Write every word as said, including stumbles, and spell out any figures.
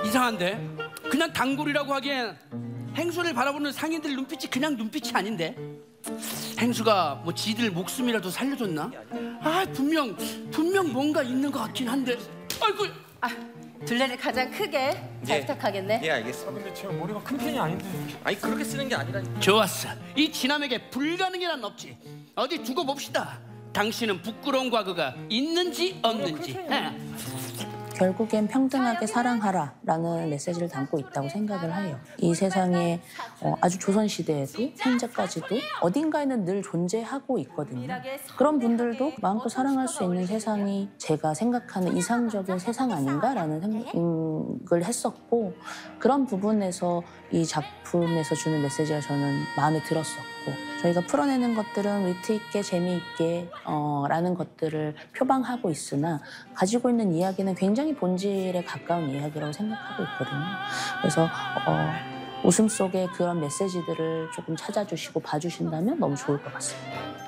이상한데? 그냥 단골이라고 하기엔 행수를 바라보는 상인들 눈빛이 그냥 눈빛이 아닌데? 행수가 뭐 지들 목숨이라도 살려줬나? 아 분명 분명 뭔가 있는 것 같긴 한데. 아이고. 아, 둘레를 가장 크게 잘 예. 부탁하겠네. 예, 알겠습니다. 아, 근데 제가 머리가 큰 편이 아닌데. 아니 그렇게 쓰는 게 아니라. 좋았어. 이 지남에게 불가능이란 없지. 어디 두고 봅시다. 당신은 부끄러운 과거가 있는지 없는지. 예. 결국엔 평등하게 사랑하라라는 메시지를 담고 있다고 생각을 해요. 이 세상에 어, 아주 조선시대에도 현재까지도 어딘가에는 늘 존재하고 있거든요. 그런 분들도 마음껏 사랑할 수 있는 세상이 제가 생각하는 이상적인 세상 아닌가라는 생각을 했었고, 그런 부분에서 이 작품에서 주는 메시지가 저는 마음에 들었었고, 저희가 풀어내는 것들은 위트 있게 재미있게 어, 라는 것들을 표방하고 있으나 가지고 있는 이야기는 굉장히 본질에 가까운 이야기라고 생각하고 있거든요. 그래서 어, 웃음 속에 그런 메시지들을 조금 찾아주시고 봐주신다면 너무 좋을 것 같습니다.